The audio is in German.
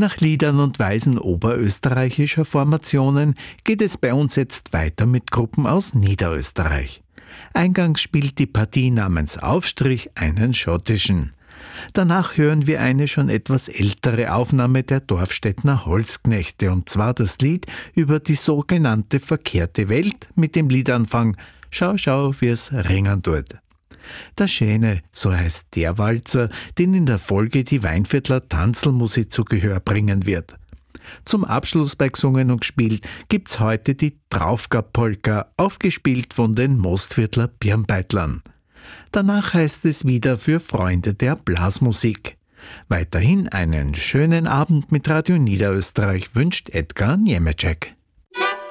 Nach Liedern und Weisen oberösterreichischer Formationen geht es bei uns jetzt weiter mit Gruppen aus Niederösterreich. Eingangs spielt die Partie namens Aufstrich einen schottischen. Danach hören wir eine schon etwas ältere Aufnahme der Dorfstädtner Holzknechte, und zwar das Lied über die sogenannte verkehrte Welt mit dem Liedanfang »Schau, schau, wie's ringen tut«. Der Schäne, so heißt der Walzer, den in der Folge die Weinviertler Tanzlmusik zu Gehör bringen wird. Zum Abschluss bei Gesungen und gespielt gibt's heute die Traufgapolka, aufgespielt von den Mostviertler Birnbeitlern. Danach heißt es wieder für Freunde der Blasmusik. Weiterhin einen schönen Abend mit Radio Niederösterreich wünscht Edgar Niemeczek.